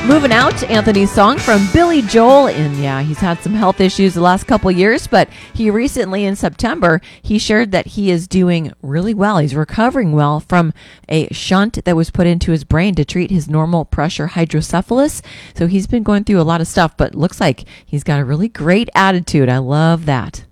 Moving out, Anthony's song from Billy Joel. And yeah, he's had some health issues the last couple years, but he recently in September, he shared that he is doing really well. He's recovering well from a shunt that was put into his brain to treat his normal pressure hydrocephalus. So he's been going through a lot of stuff, but looks like he's got a really great attitude. I love that.